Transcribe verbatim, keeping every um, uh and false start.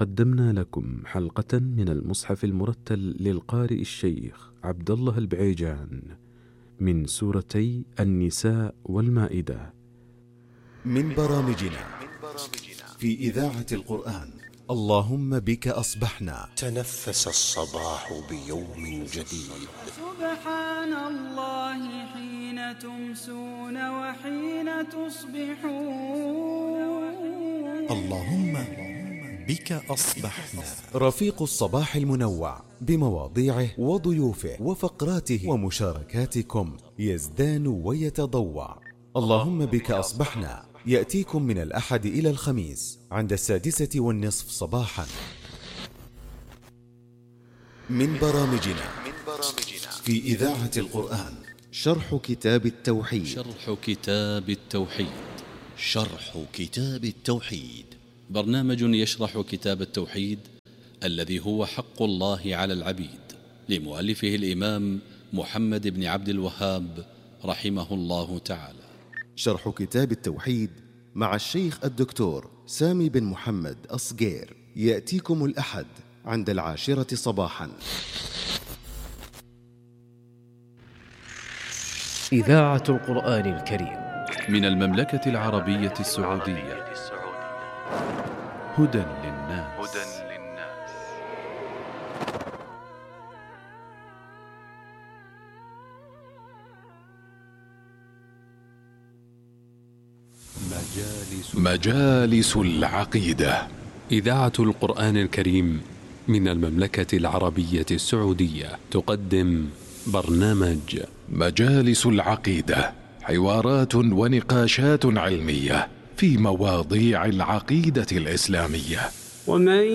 قدمنا لكم حلقة من المصحف المرتل للقارئ الشيخ عبد الله البعيجان من سورتي النساء والمائدة، من برامجنا في إذاعة القرآن. اللهم بك أصبحنا. تنفس الصباح بيوم جديد. سبحان الله حين تمسون وحين تصبحون. اللهم بك أصبحنا. رفيق الصباح المنوع بمواضيعه وضيوفه وفقراته ومشاركاتكم يزدان ويتضوع. اللهم بك أصبحنا يأتيكم من الأحد إلى الخميس عند السادسة والنصف صباحا. من برامجنا في إذاعة القرآن شرح كتاب التوحيد. شرح كتاب التوحيد شرح كتاب التوحيد برنامج يشرح كتاب التوحيد الذي هو حق الله على العبيد، لمؤلفه الإمام محمد بن عبد الوهاب رحمه الله تعالى. شرح كتاب التوحيد مع الشيخ الدكتور سامي بن محمد أصغير يأتيكم الأحد عند العاشرة صباحا. إذاعة القرآن الكريم من المملكة العربية السعودية. هدى للناس. مجالس العقيدة. إذاعة القرآن الكريم من المملكة العربية السعودية تقدم برنامج مجالس العقيدة، حوارات ونقاشات علمية في مواضيع العقيدة الإسلامية. ومن